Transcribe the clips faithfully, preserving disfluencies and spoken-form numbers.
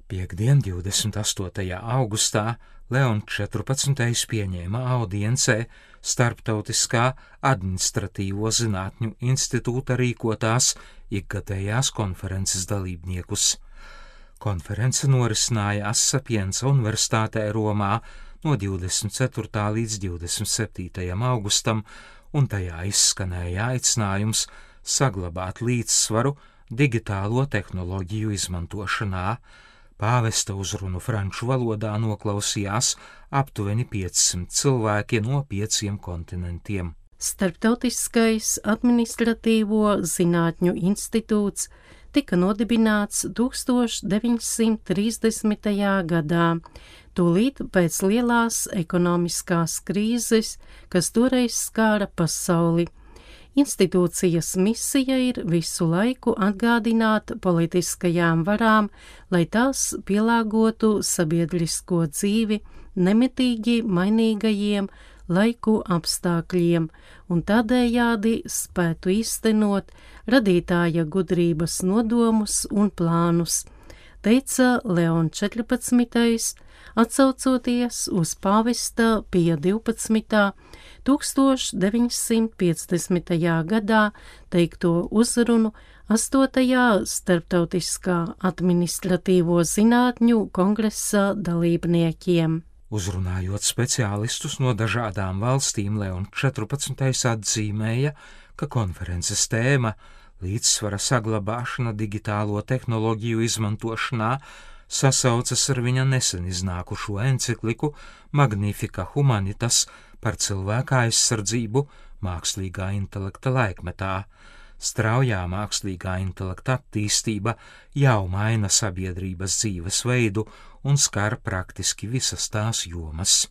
Piektdien, divdesmit astotajā augustā, Leons četrpadsmitais pieņēma audiencē Starptautiskā administratīvo zinātņu institūta rīkotās ikgadējās konferences dalībniekus. Konference norisinājās Sapienza Universitātē Romā no divdesmit ceturtā līdz divdesmit septītajam augustam, un tajā izskanēja aicinājums saglabāt līdzsvaru digitālo tehnoloģiju izmantošanā. Pāvesta uzrunu franču valodā noklausījās aptuveni piecsimt cilvēki no pieciem kontinentiem. Starptautiskais administratīvo zinātņu institūts tika nodibināts tūkstoš deviņsimt trīsdesmitajā gadā, tūlīt pēc lielās ekonomiskās krīzes, kas toreiz skāra pasauli. Institūcijas misija ir visu laiku atgādināt politiskajām varām, lai tās pielāgotu sabiedrisko dzīvi nemitīgi mainīgajiem laiku apstākļiem un tādējādi spētu īstenot radītāja gudrības nodomus un plānus, teica Leons četrpadsmitais, atsaucoties uz pāvesta Pija divpadsmitā tūkstoš deviņsimt piecdesmitajā gadā teikto uzrunu astotajā Starptautiskā administratīvo zinātņu kongresa dalībniekiem. Uzrunājot speciālistus no dažādām valstīm, Leons četrpadsmitais atzīmēja, ka konferences tēma līdzsvara saglabāšana digitālo tehnoloģiju izmantošanā sasaucas ar viņa nesen iznākušo encikliku Magnifica Humanitas par cilvēka aizsardzību mākslīgā intelekta laikmetā. Straujā mākslīgā intelekta attīstība jau maina sabiedrības dzīvesveidu un skar praktiski visas tās jomas.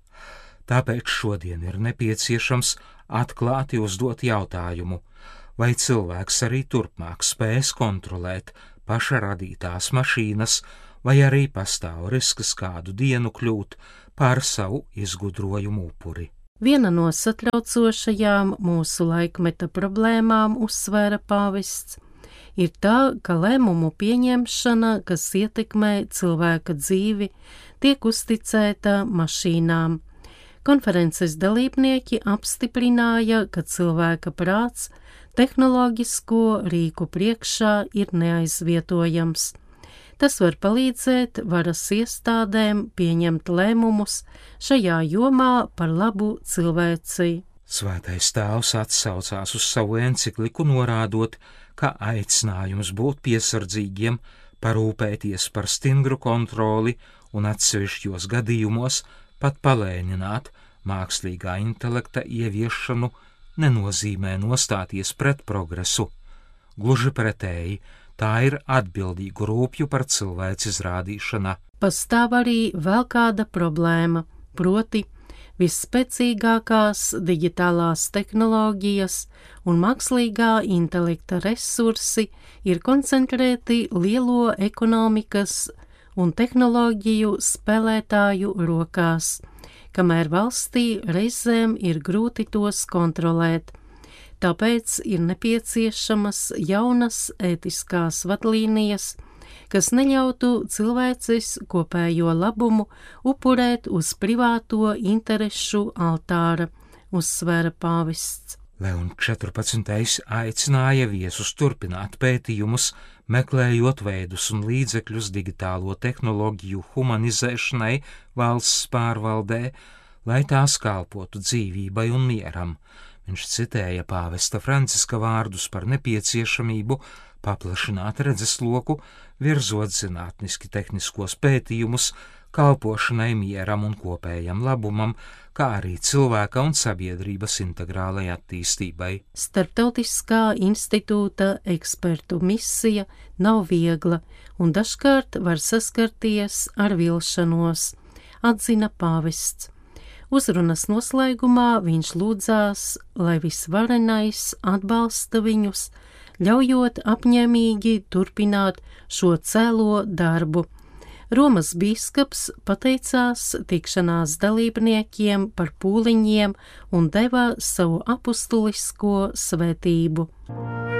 Tāpēc šodien ir nepieciešams atklāti uzdot jautājumu, vai cilvēks arī turpmāk spēs kontrolēt paša radītās mašīnas, vai arī pastāv risks kādu dienu kļūt par savu izgudrojumu upuri. Viena no satraucošajām mūsu laikmeta problēmām, uzsvēra pāvests, ir tā, ka lēmumu pieņemšana, kas ietekmē cilvēka dzīvi, tiek uzticēta mašīnām. Konferences dalībnieki apstiprināja, ka cilvēka prāts tehnoloģisko rīku priekšā ir neaizvietojams. Tas var palīdzēt varas iestādēm pieņemt lēmumus šajā jomā par labu cilvēcei. Svētais tēvs atsaucās uz savu encikliku, norādot, ka aicinājums būt piesardzīgiem, parūpēties par stingru kontroli un atsevišķos gadījumos pat palēnināt mākslīgā intelekta ieviešanu nenozīmē nostāties pret progresu. Gluži pretēji, tā ir atbildīgu rūpju par cilvēci izrādīšana. Pastāv arī vēl kāda problēma, proti visspēcīgākās digitālās tehnoloģijas un mākslīgā intelekta resursi ir koncentrēti lielo ekonomikas un tehnoloģiju spēlētāju rokās, kamēr valstī reizēm ir grūti tos kontrolēt. Tāpēc ir nepieciešamas jaunas ētiskās vadlīnijas, kas neļautu cilvēces kopējo labumu upurēt uz privāto interešu altāra, uzsvēra pāvests. Leons četrpadsmitais aicināja viesus turpināt pētījumus, meklējot veidus un līdzekļus digitālo tehnoloģiju humanizēšanai valsts pārvaldē, lai tās kalpotu dzīvībai un mieram. Viņš citēja pāvesta Franciska vārdus par nepieciešamību paplašināt redzesloku, virzot zinātniski tehniskos pētījumus, kalpošanai mieram un kopējam labumam, kā arī cilvēka un sabiedrības integrālai attīstībai. Starptautiskā institūta ekspertu misija nav viegla un dažkārt var saskarties ar vilšanos, atzina pāvests. Uzrunas noslēgumā viņš lūdzās, lai visvarenais atbalsta viņus, ļaujot apņēmīgi turpināt šo cēlo darbu. Romas bīskaps pateicās tikšanās dalībniekiem par pūliņiem un deva savu apustulisko svētību.